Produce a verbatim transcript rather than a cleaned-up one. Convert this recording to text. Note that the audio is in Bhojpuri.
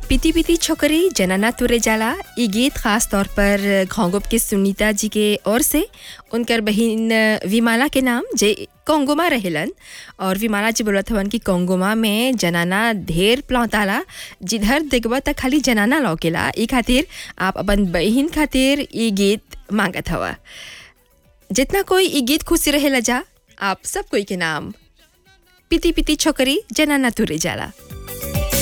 पिती पिती छोकरी जनाना तुरे जाला। ये गीत खास तौर पर घोंगुप के सुनीता जी के ओर से उनकर बहिन विमाला के नाम जे कोंगोमा रहेलन। और विमाला जी बोलत हवन कि कोंगोमा में जनाना ढेर प्लौताला, जिधर देखबा त खाली जनाना लौकेला। ई खातिर आप अपन बहिन खातिर ये गीत मांगत हवा। जितना कोई ये गीत खुशी रहेला जा, आप सब कोई के नाम पिती पिती छोकरी जनाना तुरे जाला।